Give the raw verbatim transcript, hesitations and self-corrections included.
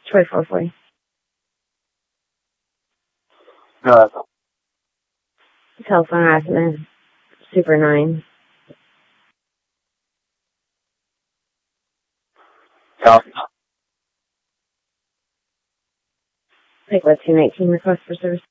twenty-four forty. Uh, Telephone harassment. Super annoying. copy. Take what, two nineteen request for service?